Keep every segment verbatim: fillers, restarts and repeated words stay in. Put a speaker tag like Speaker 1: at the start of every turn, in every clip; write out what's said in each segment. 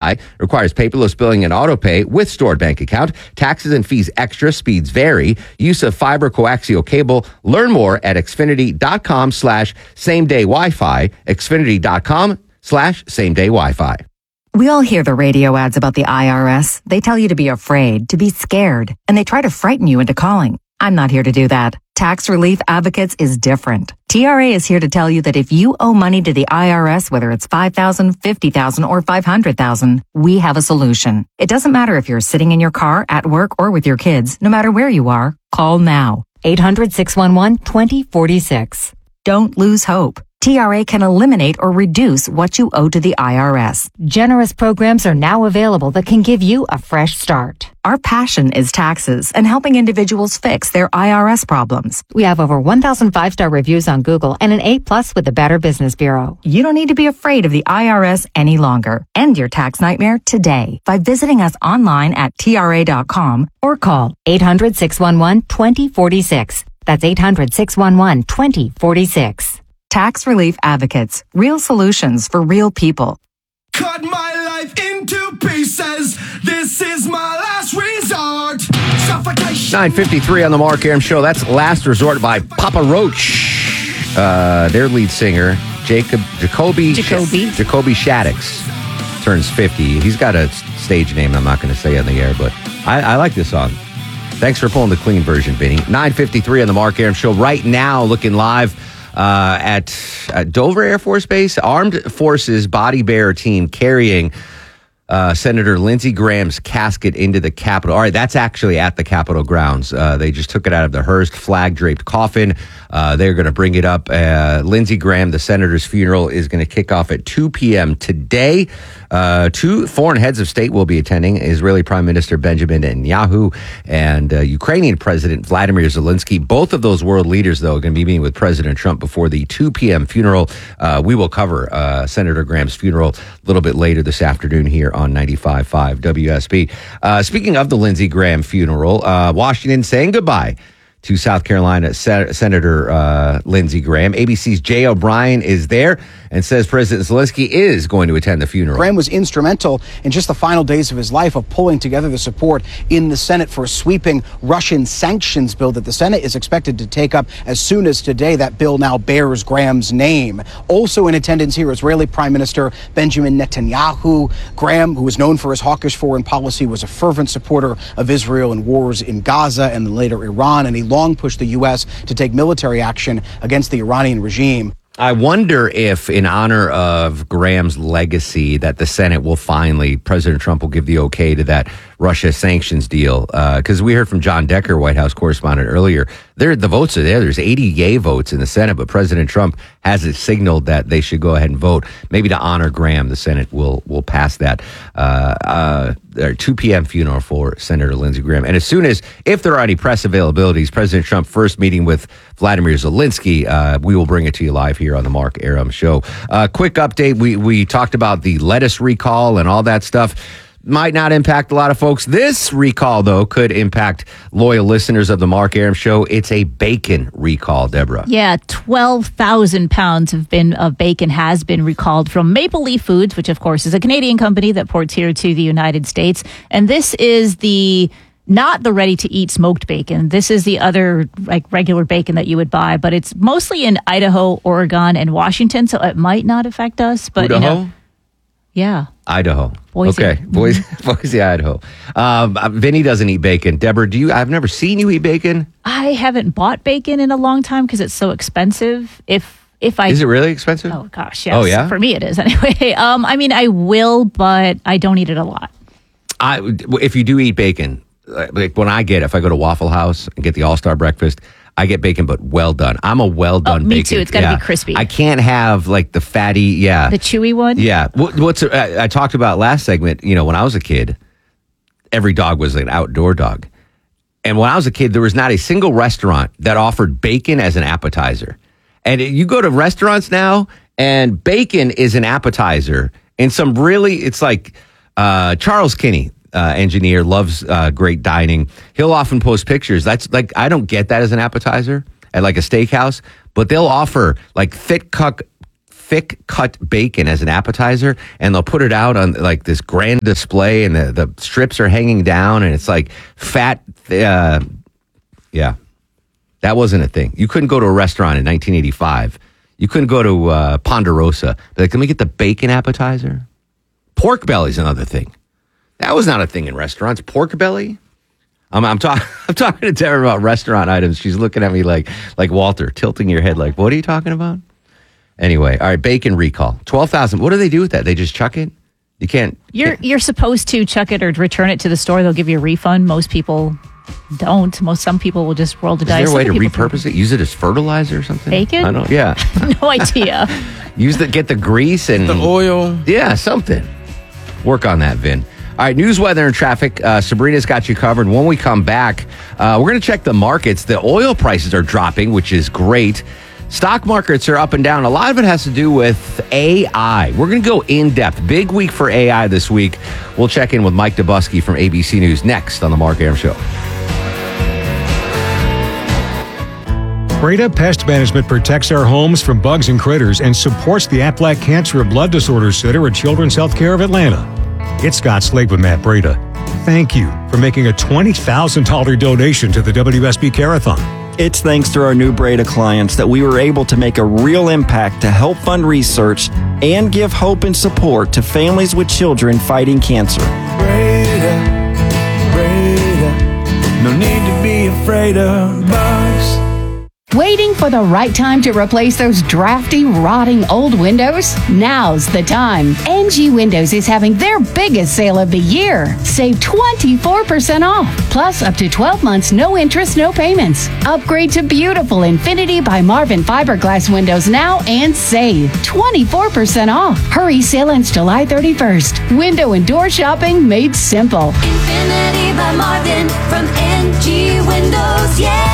Speaker 1: apply. Requires paperless billing and auto pay with stored bank account. Taxes and fees extra. Speeds vary. Use of fiber coaxial cable. Learn more at xfinity.com slash same day Wi-Fi. Xfinity.com slash same day Wi-Fi.
Speaker 2: We all hear the radio ads about the I R S. They tell you to be afraid, to be scared, and they try to frighten you into calling. I'm not here to do that. Tax Relief Advocates is different. T R A is here to tell you that if you owe money to the I R S, whether it's five thousand dollars, fifty thousand dollars, or five hundred thousand dollars, we have a solution. It doesn't matter if you're sitting in your car, at work, or with your kids. No matter where you are, call now. eight hundred, six one one, two zero four six. Don't lose hope. T R A can eliminate or reduce what you owe to the I R S.
Speaker 3: Generous programs are now available that can give you a fresh start.
Speaker 2: Our passion is taxes and helping individuals fix their I R S problems.
Speaker 3: We have over one thousand five-star reviews on Google and an A plus with the Better Business Bureau.
Speaker 2: You don't need to be afraid of the I R S any longer. End your tax nightmare today by visiting us online at T R A dot com
Speaker 3: or call eight hundred, six one one, two zero four six. That's eight hundred, six one one, two zero four six.
Speaker 2: Tax Relief Advocates. Real solutions for real people.
Speaker 4: Cut my life into pieces. This is my last resort. Suffocation.
Speaker 1: nine fifty-three on the Mark Arum Show. That's Last Resort by Papa Roach. Uh, their lead singer, Jacob Jacoby
Speaker 5: Jacoby
Speaker 1: Jacoby Shaddix, turns fifty. He's got a stage name I'm not going to say on the air, but I, I like this song. Thanks for pulling the clean version, Vinny. nine fifty-three on the Mark Arum Show. Right now, looking live uh, at, at Dover Air Force Base. Armed Forces Body Bearer team carrying uh, Senator Lindsey Graham's casket into the Capitol. All right, that's actually at the Capitol grounds. Uh, they just took it out of the Hearst flag-draped coffin. Uh, they're going to bring it up. Uh, Lindsey Graham, the senator's funeral, is going to kick off at two p.m. today. Uh, two foreign heads of state will be attending. Israeli Prime Minister Benjamin Netanyahu and uh, Ukrainian President Vladimir Zelensky. Both of those world leaders, though, are going to be meeting with President Trump before the two p.m. funeral. Uh, we will cover uh, Senator Graham's funeral a little bit later this afternoon here on ninety-five point five W S B. Uh, speaking of the Lindsey Graham funeral, uh, Washington saying goodbye to South Carolina Sen- Senator uh, Lindsey Graham. A B C's Jay O'Brien is there and says President Zelensky is going to attend the funeral.
Speaker 6: Graham was instrumental in just the final days of his life of pulling together the support in the Senate for a sweeping Russian sanctions bill that the Senate is expected to take up as soon as today. That bill now bears Graham's name. Also in attendance here, Israeli Prime Minister Benjamin Netanyahu. Graham, who is known for his hawkish foreign policy, was a fervent supporter of Israel in wars in Gaza and then later Iran, and he long pushed the U S to take military action against the Iranian regime.
Speaker 1: I wonder if, in honor of Graham's legacy, that the Senate will finally, President Trump will give the okay to that Russia sanctions deal. Because uh, we heard from John Decker, White House correspondent, earlier. There, the votes are there. There's eighty yay votes in the Senate, but President Trump has it signaled that they should go ahead and vote. Maybe to honor Graham, the Senate will will pass that. Uh, uh, their two p.m. funeral for Senator Lindsey Graham. And as soon as, if there are any press availabilities, President Trump first meeting with Vladimir Zelensky, uh, we will bring it to you live here on the Mark Arum Show. Uh, quick update. We, we talked about the lettuce recall and all that stuff. Might not impact a lot of folks. This recall, though, could impact loyal listeners of the Mark Arum Show. It's a bacon recall, Deborah.
Speaker 5: Yeah, twelve thousand pounds of, been, of bacon has been recalled from Maple Leaf Foods, which, of course, is a Canadian company that ports here to the United States. And this is the... not the ready-to-eat smoked bacon. This is the other like regular bacon that you would buy, but it's mostly in Idaho, Oregon, and Washington, so it might not affect us. But
Speaker 1: Idaho?
Speaker 5: You know, yeah.
Speaker 1: Idaho.
Speaker 5: Boise.
Speaker 1: Okay, Boise, Boise, Idaho. Um, Vinny doesn't eat bacon. Deborah, do you? I've never seen you eat bacon.
Speaker 5: I haven't bought bacon in a long time because it's so expensive. If if I
Speaker 1: is it really expensive?
Speaker 5: Oh gosh, yes.
Speaker 1: Oh yeah.
Speaker 5: For me, it is anyway. Um, I mean, I will, but I don't eat it a lot.
Speaker 1: I if you do eat bacon. Like when I get, if I go to Waffle House and get the All-Star breakfast, I get bacon, but well done. I'm a well done
Speaker 5: oh, me
Speaker 1: bacon.
Speaker 5: too. It's got to
Speaker 1: yeah.
Speaker 5: be crispy.
Speaker 1: I can't have like the fatty, yeah.
Speaker 5: The chewy one?
Speaker 1: Yeah. What, what's uh, I talked about last segment, you know, when I was a kid, every dog was an outdoor dog. And when I was a kid, there was not a single restaurant that offered bacon as an appetizer. And you go to restaurants now, and bacon is an appetizer. And some really, it's like uh, Charles Kinney. Uh, engineer, loves uh, great dining. He'll often post pictures. That's like, I don't get that as an appetizer at like a steakhouse, but they'll offer like thick cut, thick cut bacon as an appetizer, and they'll put it out on like this grand display, and the, the strips are hanging down, and it's like fat. Uh, yeah, that wasn't a thing. You couldn't go to a restaurant in nineteen eighty-five. You couldn't go to uh, Ponderosa. Be like, let me get the bacon appetizer. Pork belly's another thing. That was not a thing in restaurants. Pork belly. I'm, I'm talking. I'm talking to Tara about restaurant items. She's looking at me like, like Walter, tilting your head, like, "What are you talking about?" Anyway, all right. Bacon recall. Twelve thousand. What do they do with that? They just chuck it. You can't.
Speaker 5: You're
Speaker 1: can't.
Speaker 5: you're supposed to chuck it or return it to the store. They'll give you a refund. Most people don't. Most some people will just roll the
Speaker 1: Is
Speaker 5: dice.
Speaker 1: there a way to
Speaker 5: Some people
Speaker 1: repurpose it? Use it as fertilizer or something?
Speaker 5: Bacon?
Speaker 1: I don't. Yeah.
Speaker 5: No idea.
Speaker 1: Use the get the grease and
Speaker 7: The oil.
Speaker 1: Yeah, something. Work on that, Vin. All right, news, weather, and traffic. Uh, Sabrina's got you covered. When we come back, uh, we're going to check the markets. The oil prices are dropping, which is great. Stock markets are up and down. A lot of it has to do with A I. We're going to go in depth. Big week for A I this week. We'll check in with Mike Dubusky from A B C News next on The Mark Arum Show.
Speaker 8: Breda Pest Management protects our homes from bugs and critters and supports the Aflac Cancer and Blood Disorders Center at Children's Healthcare of Atlanta. It's Scott Slade with Matt Breda. Thank you for making a twenty thousand dollars donation to the W S B Care-a-thon.
Speaker 9: It's thanks to our new Breda clients that we were able to make a real impact to help fund research and give hope and support to families with children fighting cancer.
Speaker 4: Breda, Breda, no need to be afraid of bugs.
Speaker 10: Waiting for the right time to replace those drafty, rotting old windows? Now's the time. N G Windows is having their biggest sale of the year. Save twenty-four percent off, plus up to twelve months, no interest, no payments. Upgrade to beautiful Infinity by Marvin fiberglass windows now and save twenty-four percent off. Hurry, sale ends July thirty-first. Window and door shopping made simple.
Speaker 11: Infinity by Marvin from N G Windows, yeah!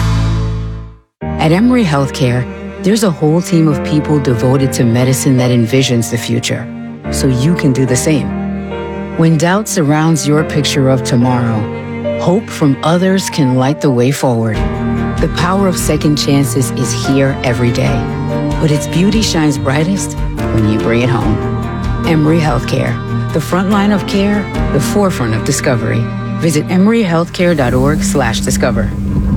Speaker 12: At Emory Healthcare, there's a whole team of people devoted to medicine that envisions the future, so you can do the same. When doubt surrounds your picture of tomorrow, hope from others can light the way forward. The power of second chances is here every day, but its beauty shines brightest when you bring it home. Emory Healthcare, the front line of care, the forefront of discovery. Visit emory healthcare dot org slash discover.